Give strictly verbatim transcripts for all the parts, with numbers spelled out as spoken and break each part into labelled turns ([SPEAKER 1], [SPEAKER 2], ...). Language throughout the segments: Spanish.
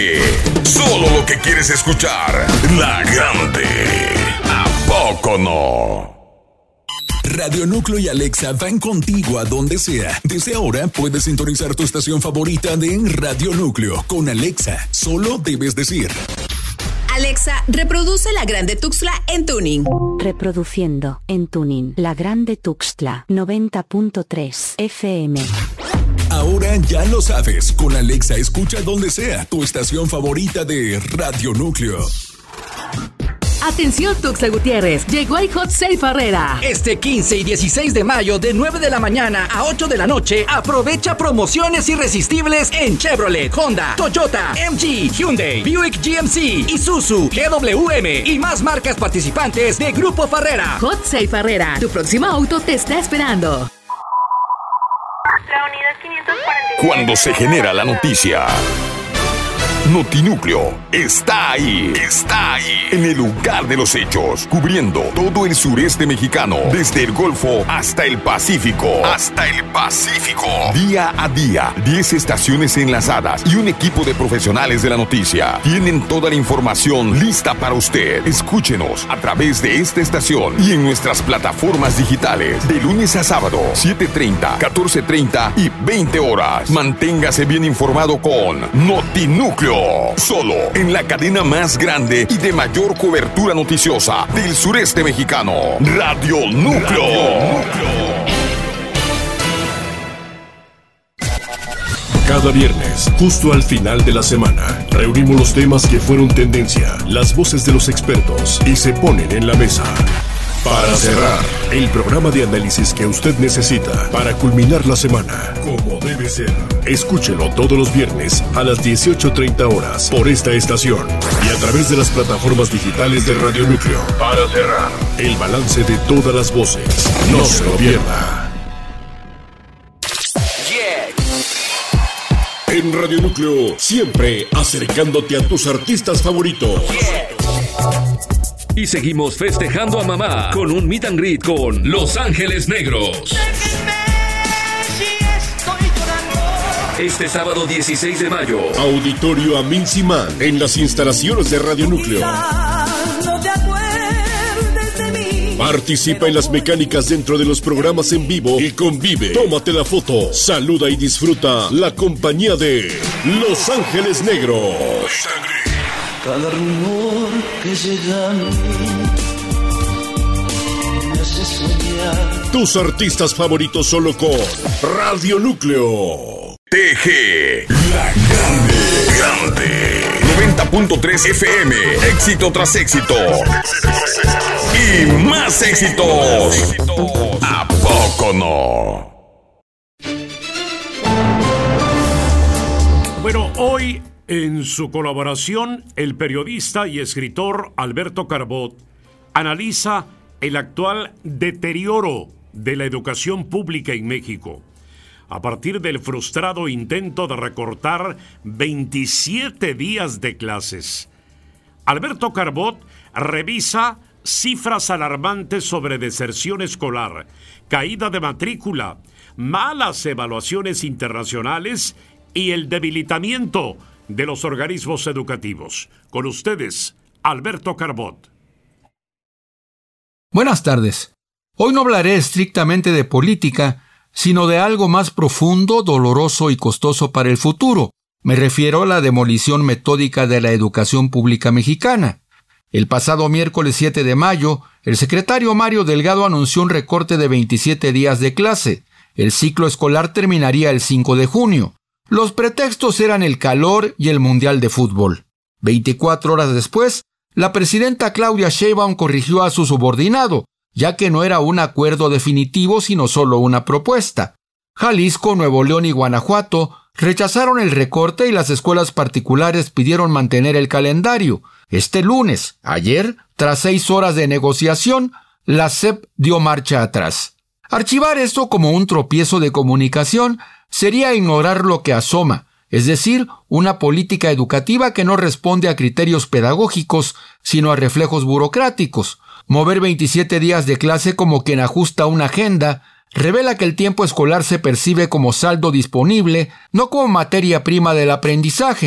[SPEAKER 1] Solo lo que quieres escuchar. La Grande. ¿A poco no? Radio Núcleo y Alexa van contigo a donde sea. Desde ahora puedes sintonizar tu estación favorita de Radio Núcleo. Con Alexa, solo debes decir:
[SPEAKER 2] Alexa, reproduce La Grande Tuxtla en tuning.
[SPEAKER 3] Reproduciendo en tuning La Grande Tuxtla noventa punto tres F M.
[SPEAKER 1] Ahora ya lo sabes. Con Alexa escucha donde sea tu estación favorita de Radio Núcleo.
[SPEAKER 4] Atención Tuxtla Gutiérrez, llegó el Hot Sale Farrera.
[SPEAKER 5] Este quince y dieciséis de mayo de nueve de la mañana a ocho de la noche, aprovecha promociones irresistibles en Chevrolet, Honda, Toyota, M G, Hyundai, Buick G M C, Isuzu, G W M y más marcas participantes de Grupo Farrera.
[SPEAKER 4] Hot Sale Farrera, tu próximo auto te está esperando.
[SPEAKER 6] La unidad quinientos cuarenta y seis.
[SPEAKER 1] Cuando se genera la noticia, Notinúcleo está ahí, está ahí, en el lugar de los hechos, cubriendo todo el sureste mexicano, desde el Golfo hasta el Pacífico, hasta el Pacífico. Día a día, diez estaciones enlazadas y un equipo de profesionales de la noticia tienen toda la información lista para usted. Escúchenos a través de esta estación y en nuestras plataformas digitales, de lunes a sábado, siete treinta, catorce treinta y veinte horas. Manténgase bien informado con Notinúcleo. Solo en la cadena más grande y de mayor cobertura noticiosa del sureste mexicano, Radio Núcleo. Radio Núcleo.
[SPEAKER 7] Cada viernes, justo al final de la semana, reunimos los temas que fueron tendencia, las voces de los expertos y se ponen en la mesa. Para cerrar, el programa de análisis que usted necesita para culminar la semana, como debe ser. Escúchelo todos los viernes a las dieciocho treinta horas por esta estación y a través de las plataformas digitales de Radio Núcleo. Para cerrar, el balance de todas las voces. No se lo pierda. Yeah. En Radio Núcleo, siempre acercándote a tus artistas favoritos. Yeah.
[SPEAKER 8] Y seguimos festejando a mamá con un meet and greet con Los Ángeles Negros. Este sábado dieciséis de mayo.
[SPEAKER 7] Auditorio Amin Simán, en las instalaciones de Radio Núcleo. Participa en las mecánicas dentro de los programas en vivo y convive. Tómate la foto, saluda y disfruta la compañía de Los Ángeles Negros.
[SPEAKER 9] Cada rumor que llega a mí me hace soñar.
[SPEAKER 7] Tus artistas favoritos solo con Radio Núcleo.
[SPEAKER 1] T G, La Grande, Grande. noventa punto tres F M, éxito tras éxito. Y más éxitos. ¿A poco no?
[SPEAKER 10] Bueno, hoy, en su colaboración, el periodista y escritor Alberto Carbot analiza el actual deterioro de la educación pública en México, a partir del frustrado intento de recortar veintisiete días de clases. Alberto Carbot revisa cifras alarmantes sobre deserción escolar, caída de matrícula, malas evaluaciones internacionales y el debilitamiento de los organismos educativos. Con ustedes, Alberto Carbot.
[SPEAKER 11] Buenas tardes. Hoy no hablaré estrictamente de política, sino de algo más profundo, doloroso y costoso para el futuro. Me refiero a la demolición metódica de la educación pública mexicana. El pasado miércoles siete de mayo, el secretario Mario Delgado anunció un recorte de veintisiete días de clase. El ciclo escolar terminaría el cinco de junio. Los pretextos eran el calor y el Mundial de Fútbol. veinticuatro horas después, la presidenta Claudia Sheinbaum corrigió a su subordinado, ya que no era un acuerdo definitivo, sino solo una propuesta. Jalisco, Nuevo León y Guanajuato rechazaron el recorte y las escuelas particulares pidieron mantener el calendario. Este lunes, ayer, tras seis horas de negociación, la S E P dio marcha atrás. Archivar esto como un tropiezo de comunicación sería ignorar lo que asoma, es decir, una política educativa que no responde a criterios pedagógicos, sino a reflejos burocráticos. Mover veintisiete días de clase como quien ajusta una agenda revela que el tiempo escolar se percibe como saldo disponible, no como materia prima del aprendizaje.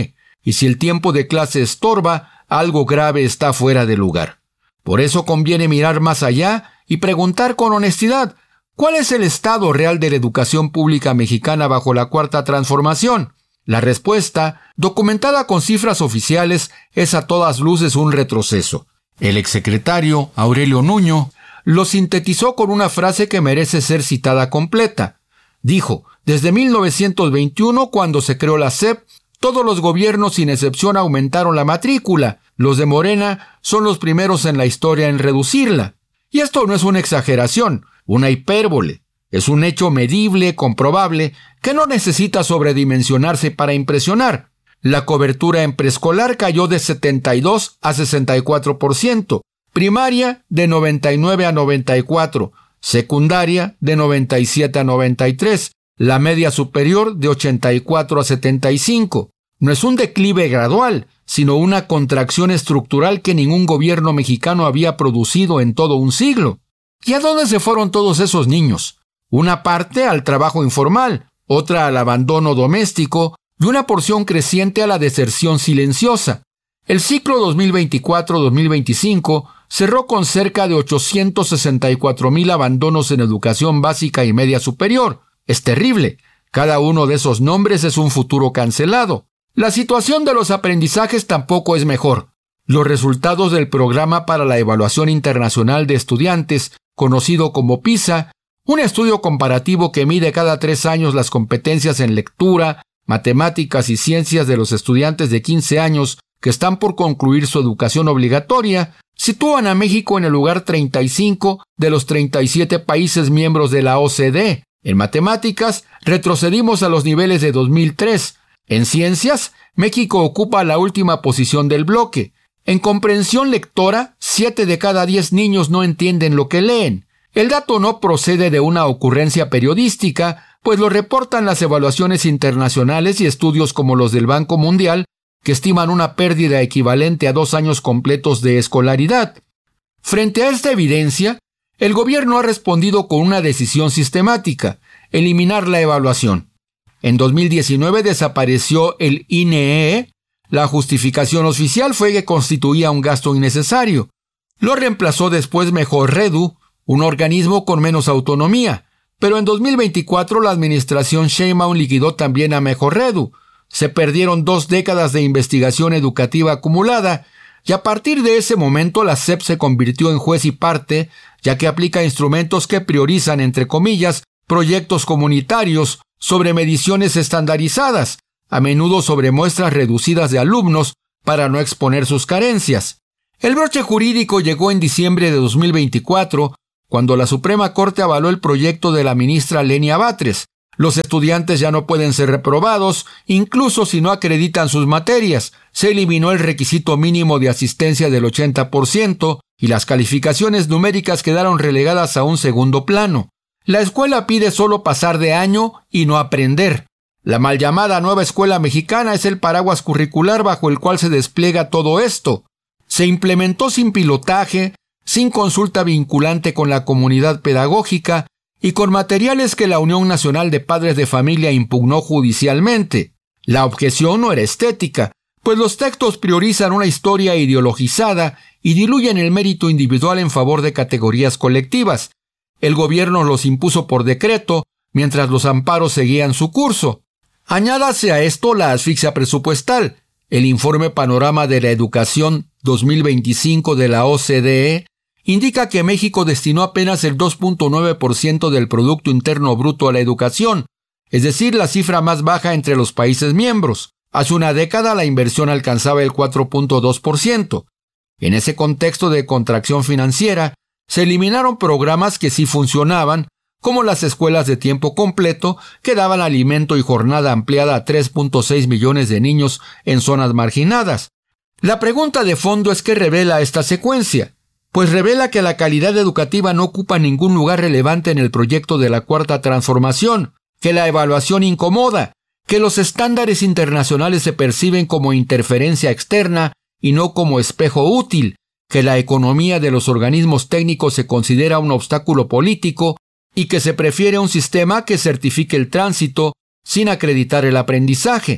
[SPEAKER 11] y si el tiempo de clase estorba, algo grave está fuera de lugar. Por eso conviene mirar más allá y preguntar con honestidad, ¿cuál es el estado real de la educación pública mexicana bajo la Cuarta Transformación? La respuesta, documentada con cifras oficiales, es a todas luces un retroceso. El exsecretario, Aurelio Nuño, lo sintetizó con una frase que merece ser citada completa. Dijo, desde mil novecientos veintiuno, cuando se creó la S E P, todos los gobiernos sin excepción aumentaron la matrícula. Los de Morena son los primeros en la historia en reducirla. Y esto no es una exageración, una hipérbole. Es un hecho medible, comprobable, que no necesita sobredimensionarse para impresionar. La cobertura en preescolar cayó de setenta y dos a sesenta y cuatro por ciento, primaria de noventa y nueve a noventa y cuatro, secundaria de noventa y siete a noventa y tres, la media superior de ochenta y cuatro a setenta y cinco. No es un declive gradual, sino una contracción estructural que ningún gobierno mexicano había producido en todo un siglo. ¿Y a dónde se fueron todos esos niños? Una parte al trabajo informal, otra al abandono doméstico y una porción creciente a la deserción silenciosa. El ciclo dos mil veinticuatro dos mil veinticinco cerró con cerca de ochocientos sesenta y cuatro mil abandonos en educación básica y media superior. Es terrible. Cada uno de esos nombres es un futuro cancelado. La situación de los aprendizajes tampoco es mejor. Los resultados del Programa para la Evaluación Internacional de Estudiantes, conocido como PISA, un estudio comparativo que mide cada tres años las competencias en lectura, matemáticas y ciencias de los estudiantes de quince años que están por concluir su educación obligatoria, sitúan a México en el lugar treinta y cinco de los treinta y siete países miembros de la O C D E. En matemáticas, retrocedimos a los niveles de dos mil tres. En ciencias, México ocupa la última posición del bloque. En comprensión lectora, siete de cada diez niños no entienden lo que leen. El dato no procede de una ocurrencia periodística, pues lo reportan las evaluaciones internacionales y estudios como los del Banco Mundial, que estiman una pérdida equivalente a dos años completos de escolaridad. Frente a esta evidencia, el gobierno ha respondido con una decisión sistemática: eliminar la evaluación. En dos mil diecinueve desapareció el I N E E. La justificación oficial fue que constituía un gasto innecesario. Lo reemplazó después Mejorredu, un organismo con menos autonomía. Pero en dos mil veinticuatro la administración Sheinbaum liquidó también a Mejorredu. Se perdieron dos décadas de investigación educativa acumulada, y a partir de ese momento la S E P se convirtió en juez y parte, ya que aplica instrumentos que priorizan, entre comillas, proyectos comunitarios sobre mediciones estandarizadas, a menudo sobre muestras reducidas de alumnos para no exponer sus carencias. El broche jurídico llegó en diciembre de dos mil veinticuatro, cuando la Suprema Corte avaló el proyecto de la ministra Lenia Batres. Los estudiantes ya no pueden ser reprobados, incluso si no acreditan sus materias. Se eliminó el requisito mínimo de asistencia del ochenta por ciento y las calificaciones numéricas quedaron relegadas a un segundo plano. La escuela pide solo pasar de año y no aprender. La mal llamada Nueva Escuela Mexicana es el paraguas curricular bajo el cual se despliega todo esto. Se implementó sin pilotaje, sin consulta vinculante con la comunidad pedagógica y con materiales que la Unión Nacional de Padres de Familia impugnó judicialmente. La objeción no era estética, pues los textos priorizan una historia ideologizada y diluyen el mérito individual en favor de categorías colectivas. El gobierno los impuso por decreto, mientras los amparos seguían su curso. Añádase a esto la asfixia presupuestal. El informe Panorama de la Educación dos mil veinticinco de la O C D E indica que México destinó apenas el dos punto nueve por ciento del Producto Interno Bruto a la educación, es decir, la cifra más baja entre los países miembros. Hace una década la inversión alcanzaba el cuatro punto dos por ciento. En ese contexto de contracción financiera, se eliminaron programas que sí funcionaban, como las escuelas de tiempo completo, que daban alimento y jornada ampliada a tres punto seis millones de niños en zonas marginadas. La pregunta de fondo es ¿qué revela esta secuencia? Pues revela que la calidad educativa no ocupa ningún lugar relevante en el proyecto de la Cuarta Transformación, que la evaluación incomoda, que los estándares internacionales se perciben como interferencia externa y no como espejo útil, que la economía de los organismos técnicos se considera un obstáculo político y que se prefiere un sistema que certifique el tránsito sin acreditar el aprendizaje.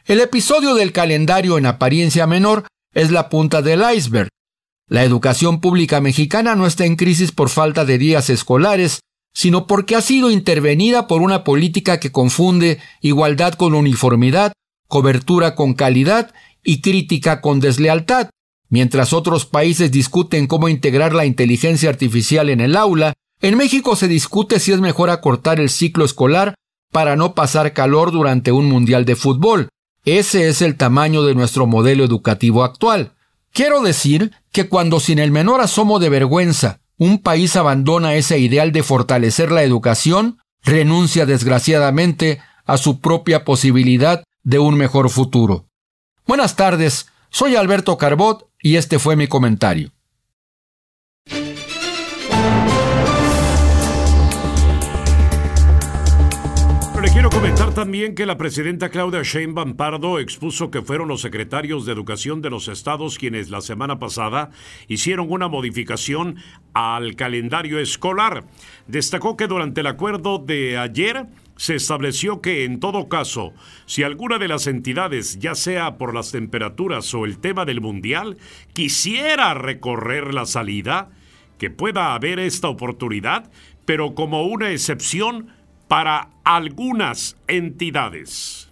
[SPEAKER 11] El episodio del calendario en apariencia menor es la punta del iceberg. La educación pública mexicana no está en crisis por falta de días escolares, sino porque ha sido intervenida por una política que confunde igualdad con uniformidad, cobertura con calidad y crítica con deslealtad. Mientras otros países discuten cómo integrar la inteligencia artificial en el aula, en México se discute si es mejor acortar el ciclo escolar para no pasar calor durante un mundial de fútbol. Ese es el tamaño de nuestro modelo educativo actual. Quiero decir que cuando sin el menor asomo de vergüenza un país abandona ese ideal de fortalecer la educación, renuncia desgraciadamente a su propia posibilidad de un mejor futuro. Buenas tardes, soy Alberto Carbot y este fue mi comentario.
[SPEAKER 10] Le quiero comentar también que la presidenta Claudia Sheinbaum Pardo expuso que fueron los secretarios de Educación de los estados quienes la semana pasada hicieron una modificación al calendario escolar. Destacó que durante el acuerdo de ayer se estableció que en todo caso, si alguna de las entidades, ya sea por las temperaturas o el tema del mundial, quisiera recorrer la salida, que pueda haber esta oportunidad, pero como una excepción para algunas entidades.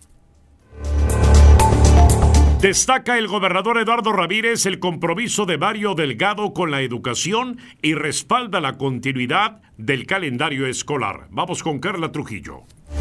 [SPEAKER 10] Destaca el gobernador Eduardo Ramírez el compromiso de Mario Delgado con la educación y respalda la continuidad del calendario escolar. Vamos con Carla Trujillo.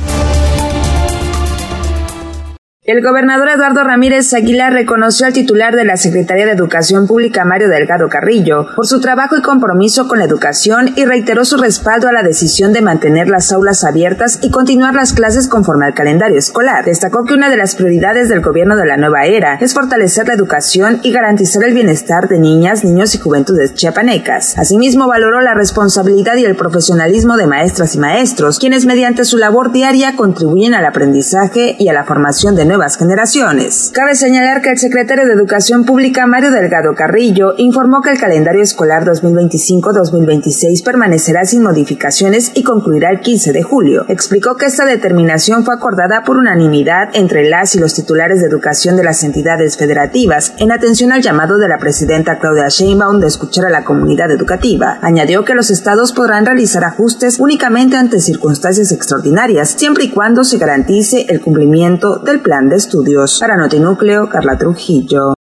[SPEAKER 12] El gobernador Eduardo Ramírez Aguilar reconoció al titular de la Secretaría de Educación Pública, Mario Delgado Carrillo, por su trabajo y compromiso con la educación y reiteró su respaldo a la decisión de mantener las aulas abiertas y continuar las clases conforme al calendario escolar. Destacó que una de las prioridades del gobierno de la nueva era es fortalecer la educación y garantizar el bienestar de niñas, niños y juventudes chiapanecas. Asimismo, valoró la responsabilidad y el profesionalismo de maestras y maestros, quienes mediante su labor diaria contribuyen al aprendizaje y a la formación de nuevas generaciones. Cabe señalar que el secretario de Educación Pública, Mario Delgado Carrillo, informó que el calendario escolar dos mil veinticinco dos mil veintiséis permanecerá sin modificaciones y concluirá el quince de julio. Explicó que esta determinación fue acordada por unanimidad entre las y los titulares de educación de las entidades federativas, en atención al llamado de la presidenta Claudia Sheinbaum de escuchar a la comunidad educativa. Añadió que los estados podrán realizar ajustes únicamente ante circunstancias extraordinarias, siempre y cuando se garantice el cumplimiento del plan de estudios. Para Notinúcleo, Carla Trujillo.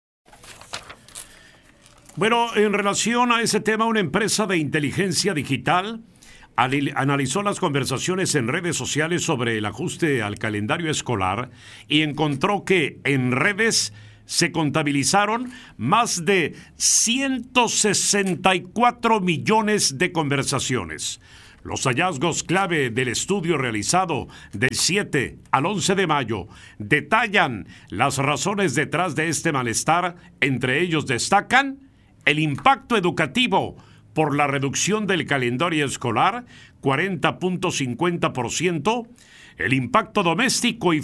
[SPEAKER 10] Bueno, en relación a ese tema, una empresa de inteligencia digital analizó las conversaciones en redes sociales sobre el ajuste al calendario escolar y encontró que en redes se contabilizaron más de ciento sesenta y cuatro millones de conversaciones. Los hallazgos clave del estudio realizado del siete al once de mayo detallan las razones detrás de este malestar. Entre ellos destacan el impacto educativo por la reducción del calendario escolar, cuarenta punto cincuenta por ciento, el impacto doméstico y